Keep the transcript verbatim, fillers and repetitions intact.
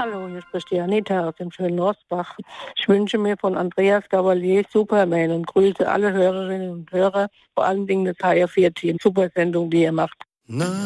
Hallo, hier spricht die Anita aus dem schönen Rosbach. Ich wünsche mir von Andreas Gabalier Superman und grüße alle Hörerinnen und Hörer, vor allen Dingen das H R vier Team. Super Sendung, die ihr macht. Na.